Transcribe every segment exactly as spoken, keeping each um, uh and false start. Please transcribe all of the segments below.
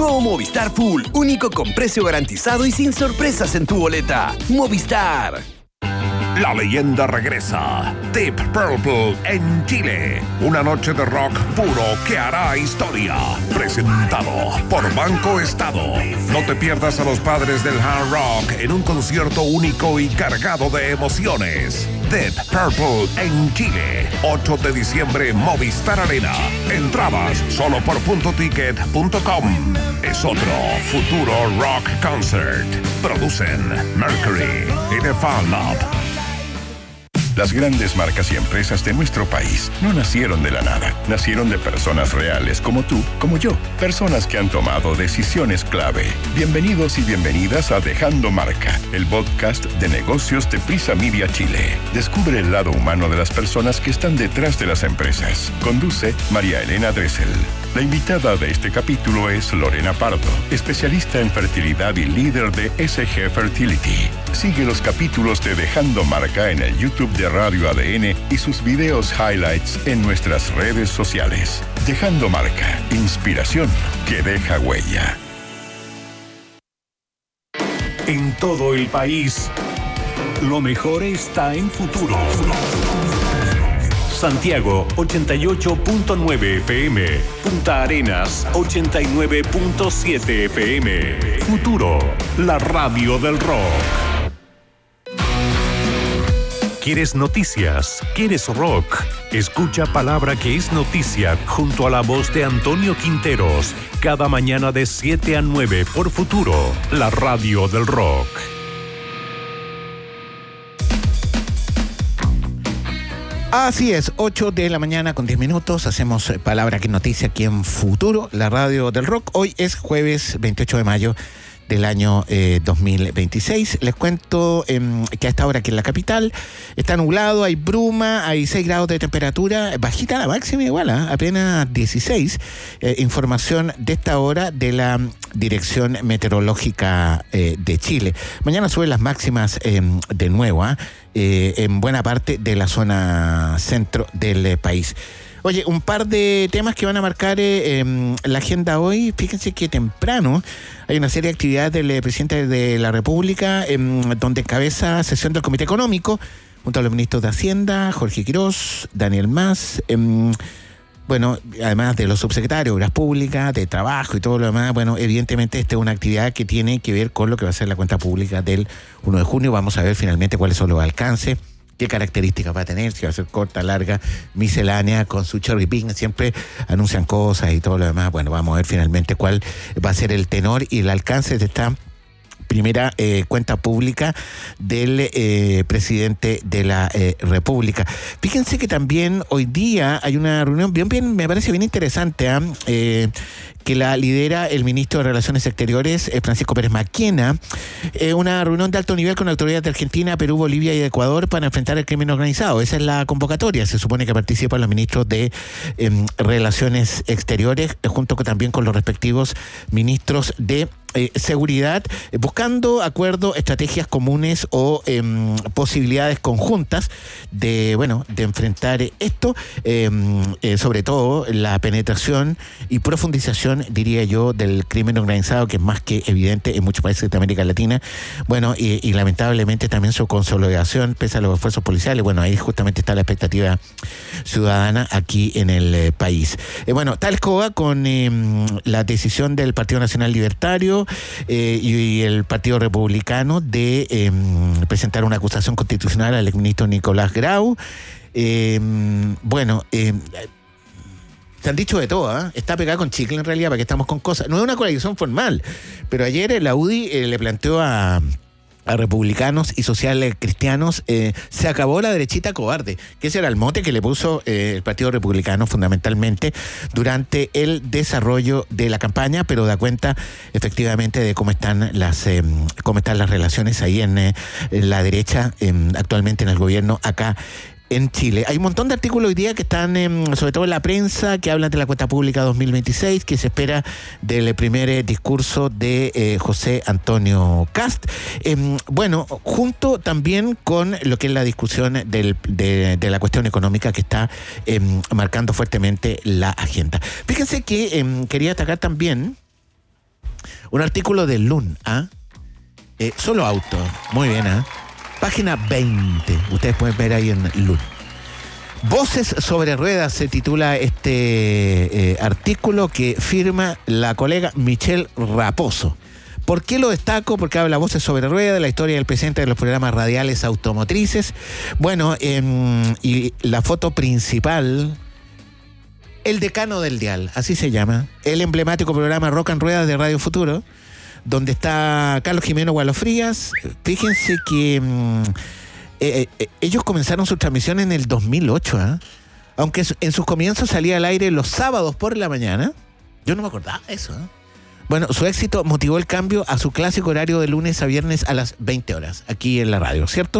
Nuevo Movistar Full, único con precio garantizado y sin sorpresas en tu boleta. Movistar. La leyenda regresa. Deep Purple en Chile. Una noche de rock puro que hará historia. Presentado por Banco Estado. No te pierdas a los padres del hard rock en un concierto único y cargado de emociones. Deep Purple en Chile. ocho de diciembre, Movistar Arena. Entradas solo por punto ticket punto com. Es otro futuro rock concert. Producen Mercury y The Fan Lab. Las grandes marcas y empresas de nuestro país no nacieron de la nada. Nacieron de personas reales como tú, como yo. Personas que han tomado decisiones clave. Bienvenidos y bienvenidas a Dejando Marca, el podcast de negocios de Prisa Media Chile. Descubre el lado humano de las personas que están detrás de las empresas. Conduce María Elena Dressel. La invitada de este capítulo es Lorena Pardo, especialista en fertilidad y líder de S G Fertility. Sigue los capítulos de Dejando Marca en el YouTube de Radio A D N y sus videos highlights en nuestras redes sociales. Dejando Marca, inspiración que deja huella. En todo el país, lo mejor está en Futuro. Santiago ochenta y ocho punto nueve F M, Punta Arenas ochenta y nueve punto siete F M. Futuro, la radio del rock. ¿Quieres noticias? ¿Quieres rock? Escucha Palabra que es noticia junto a la voz de Antonio Quinteros, cada mañana de siete a nueve por Futuro, la radio del rock. Así es, ocho de la mañana con diez minutos, hacemos Palabra que es noticia aquí en Futuro, la radio del rock. Hoy es jueves veintiocho de mayo del año eh, dos mil veintiséis. Les cuento eh, que a esta hora aquí en la capital está nublado, hay bruma, hay seis grados de temperatura, bajita la máxima igual, ¿eh? Apenas dieciséis. Eh, información de esta hora de la Dirección Meteorológica eh, de Chile. Mañana suben las máximas eh, de nuevo, ¿eh? Eh, en buena parte de la zona centro del eh, país. Oye, un par de temas que van a marcar eh, eh, la agenda hoy. Fíjense que temprano hay una serie de actividades del eh, presidente de la República, eh, donde encabeza sesión del Comité Económico, junto a los ministros de Hacienda, Jorge Quirós, Daniel Mas, eh, bueno, además de los subsecretarios, Obras Públicas, de Trabajo y todo lo demás. Bueno, evidentemente esta es una actividad que tiene que ver con lo que va a ser la cuenta pública del uno de junio. Vamos a ver finalmente cuáles son los alcances, qué características va a tener, si va a ser corta, larga, miscelánea, con su cherry picking, siempre anuncian cosas y todo lo demás. Bueno, vamos a ver finalmente cuál va a ser el tenor y el alcance de esta primera eh, cuenta pública del eh, presidente de la eh, República. Fíjense que también hoy día hay una reunión bien, bien, me parece bien interesante, ¿eh? Eh, que la lidera el ministro de Relaciones Exteriores, eh, Francisco Pérez Maquena, eh, una reunión de alto nivel con autoridades de Argentina, Perú, Bolivia y Ecuador para enfrentar el crimen organizado. Esa es la convocatoria. Se supone que participan los ministros de eh, Relaciones Exteriores, eh, junto con, también con los respectivos ministros de Eh, seguridad, eh, buscando acuerdos, estrategias comunes o eh, posibilidades conjuntas de, bueno, de enfrentar esto, eh, eh, sobre todo la penetración y profundización, diría yo, del crimen organizado, que es más que evidente en muchos países de América Latina, bueno, y, y lamentablemente también su consolidación, pese a los esfuerzos policiales. Bueno, ahí justamente está la expectativa ciudadana aquí en el eh, país. Eh, bueno, tal escoba con eh, la decisión del Partido Nacional Libertario Eh, y, y el Partido Republicano de eh, presentar una acusación constitucional al exministro Nicolás Grau. Eh, bueno, eh, se han dicho de todo, ¿eh? Está pegada con chicle en realidad, para que estamos con cosas. No es una coalición formal, pero ayer la U D I eh, le planteó a... a republicanos y sociales cristianos, eh, se acabó la derechita cobarde, que ese era el mote que le puso eh, el Partido Republicano fundamentalmente durante el desarrollo de la campaña, pero da cuenta efectivamente de cómo están las eh, cómo están las relaciones ahí en, eh, en la derecha, eh, actualmente en el gobierno acá en Chile. Hay un montón de artículos hoy día que están, eh, sobre todo en la prensa, que hablan de la cuenta pública dos mil veintiséis, que se espera del primer eh, discurso de eh, José Antonio Kast. Eh, bueno, junto también con lo que es la discusión del, de, de la cuestión económica que está eh, marcando fuertemente la agenda. Fíjense que eh, quería destacar también Un artículo de L U N, ¿ah? Eh, solo auto, muy bien, ¿ah? Página veinte, ustedes pueden ver ahí en L U N. Voces sobre ruedas se titula este eh, artículo que firma la colega Michelle Raposo. ¿Por qué lo destaco? Porque habla Voces sobre ruedas, la historia del presente de los programas radiales automotrices. Bueno, eh, y la foto principal, el decano del dial, así se llama, el emblemático programa Rock and Ruedas de Radio Futuro, donde está Carlos Jimeno Gualo Frías. Fíjense que mm, eh, eh, ellos comenzaron su transmisión en el dos mil ocho, ¿eh? Aunque en sus comienzos salía al aire los sábados por la mañana. Yo no me acordaba de eso, ¿eh? Bueno, su éxito motivó el cambio a su clásico horario de lunes a viernes a las veinte horas, aquí en la radio, ¿cierto?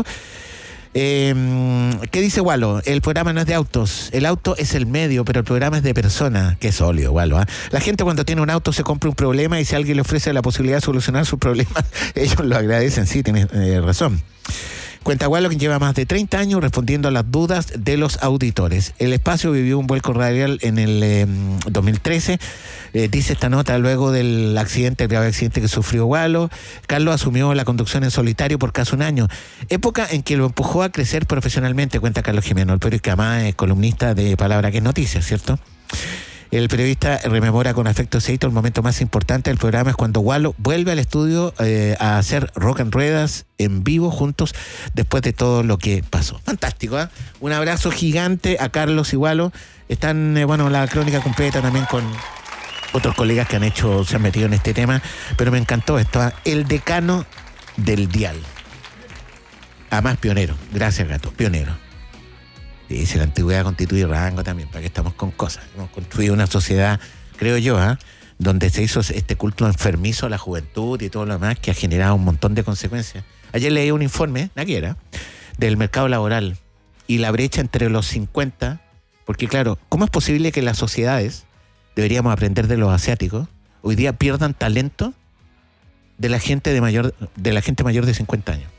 Eh, ¿Qué dice Gualo? El programa no es de autos, el auto es el medio, pero el programa es de personas. Qué sólido, Gualo, ¿eh? La gente cuando tiene un auto se compra un problema y si alguien le ofrece la posibilidad de solucionar sus problemas, ellos lo agradecen, sí, tienes eh, razón. Cuenta Gualo, que lleva más de treinta años respondiendo a las dudas de los auditores. El espacio vivió un vuelco radial en el eh, dos mil trece. Eh, dice esta nota luego del accidente, el grave accidente que sufrió Gualo. Carlos asumió la conducción en solitario por casi un año. Época en que lo empujó a crecer profesionalmente, cuenta Carlos Jimeno, el periodista que además es columnista de Palabra que es Noticia, ¿cierto? El periodista rememora con afecto ese hito. El momento más importante del programa es cuando Gualo vuelve al estudio eh, a hacer Rock and Ruedas en vivo juntos después de todo lo que pasó. Fantástico, ¿eh? Un abrazo gigante a Carlos y Gualo. Están, eh, bueno, la crónica completa también con otros colegas que han hecho, se han metido en este tema, pero me encantó esto, ¿eh? El decano del dial. Además, pionero. Gracias, Gato. Pionero. Sí, si la antigüedad constituye rango también, para que estamos con cosas. Hemos construido una sociedad, creo yo, ¿eh? donde se hizo este culto enfermizo a la juventud y todo lo demás, que ha generado un montón de consecuencias. Ayer leí un informe, la quiera, del mercado laboral y la brecha entre los cincuenta, porque claro, ¿cómo es posible que las sociedades, deberíamos aprender de los asiáticos, hoy día pierdan talento de la gente de mayor, de la gente mayor de cincuenta años?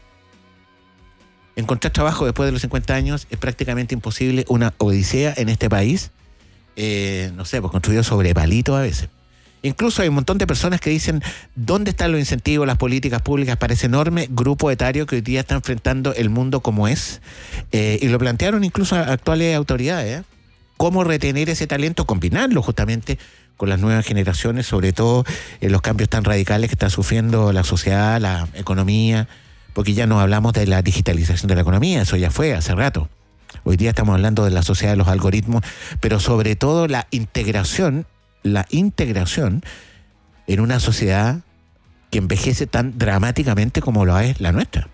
Encontrar trabajo después de los cincuenta años es prácticamente imposible, una odisea en este país, eh, no sé, pues construido sobre palitos a veces. Incluso hay un montón de personas que dicen, ¿dónde están los incentivos, las políticas públicas para ese enorme grupo etario que hoy día está enfrentando el mundo como es? Eh, y lo plantearon incluso a actuales autoridades, ¿eh? ¿Cómo retener ese talento? Combinarlo justamente con las nuevas generaciones, sobre todo en los cambios tan radicales que está sufriendo la sociedad, la economía, porque ya no hablamos de la digitalización de la economía, eso ya fue hace rato. Hoy día estamos hablando de la sociedad de los algoritmos, pero sobre todo la integración, la integración en una sociedad que envejece tan dramáticamente como lo es la nuestra.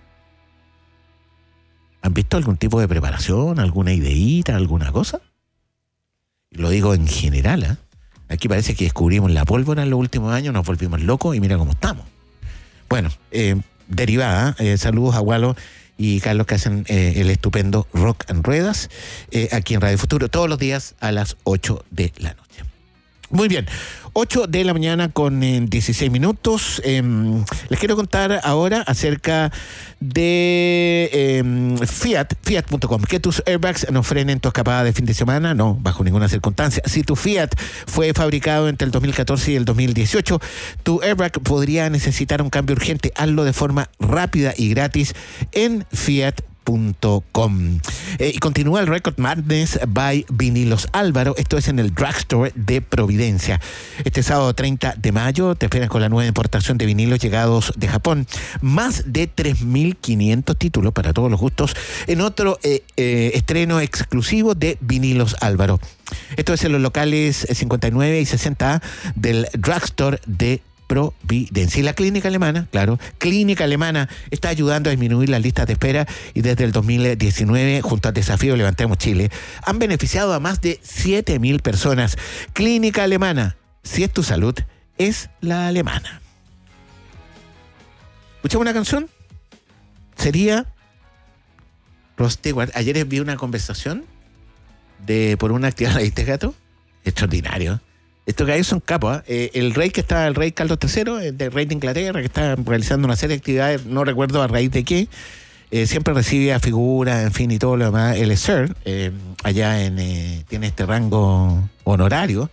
¿Han visto algún tipo de preparación, alguna ideíta, alguna cosa? Lo digo en general, ¿eh? Aquí parece que descubrimos la pólvora en los últimos años, nos volvimos locos y mira cómo estamos. Bueno, eh, derivada, eh, saludos a Gualo y Carlos que hacen eh, el estupendo Rock and Ruedas eh, aquí en Radio Futuro todos los días a las ocho de la noche. Muy bien, ocho de la mañana con eh, dieciséis minutos. Eh, les quiero contar ahora acerca de eh, Fiat, Fiat punto com. Que tus airbags no frenen tu escapada de fin de semana, no, bajo ninguna circunstancia. Si tu Fiat fue fabricado entre el dos mil catorce y el dos mil dieciocho, tu airbag podría necesitar un cambio urgente. Hazlo de forma rápida y gratis en Fiat punto com. Eh, y continúa el Record Madness by Vinilos Álvaro. Esto es en el Drugstore de Providencia. Este sábado treinta de mayo te esperan con la nueva importación de vinilos llegados de Japón. Más de tres mil quinientos títulos para todos los gustos en otro eh, eh, estreno exclusivo de Vinilos Álvaro. Esto es en los locales cincuenta y nueve y sesenta A del Drugstore de Providencia. Y la clínica alemana, claro, clínica alemana está ayudando a disminuir las listas de espera y desde el dos mil diecinueve, junto al desafío Levantemos Chile, han beneficiado a más de siete mil personas. Clínica alemana, si es tu salud, es la alemana. ¿Escuchamos una canción? Sería Rod Stewart. Ayer vi una conversación de por una actividad, ¿viste, Gato? Extraordinario. Estos gallos son capos, ¿eh? El rey que está, el rey Carlos tercero, el del rey de Inglaterra, que está realizando una serie de actividades, no recuerdo a raíz de qué, eh, siempre recibe a figuras, en fin, y todo lo demás. Él es Sir, eh, allá en, eh, tiene este rango honorario,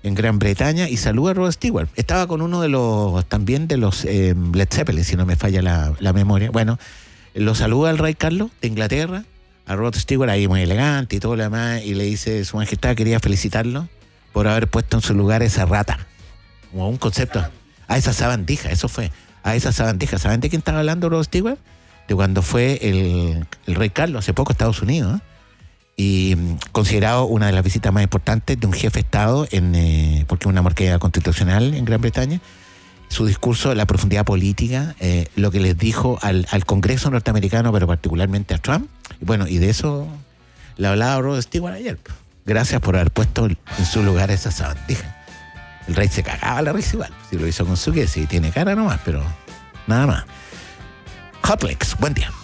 en Gran Bretaña y saluda a Rod Stewart. Estaba con uno de los, también de los eh, Led Zeppelin, si no me falla la, la memoria. Bueno, lo saluda al rey Carlos de Inglaterra, a Rod Stewart, ahí muy elegante y todo lo demás, y le dice, su majestad quería felicitarlo por haber puesto en su lugar esa rata, como un concepto, a esa sabandija, eso fue, a esa sabandija. ¿Saben de quién estaba hablando Rod Stewart? De cuando fue el, el rey Carlos, hace poco a Estados Unidos, ¿eh? Y considerado una de las visitas más importantes de un jefe de Estado, en, eh, porque es una monarquía constitucional en Gran Bretaña. Su discurso, la profundidad política, eh, lo que les dijo al, al Congreso norteamericano, pero particularmente a Trump. Y bueno, y de eso le hablaba Rod Stewart ayer. Gracias por haber puesto en su lugar esa sabandija. El rey se cagaba la risa igual, si lo hizo con su que sí tiene cara nomás, pero nada más. Hotlex, buen día.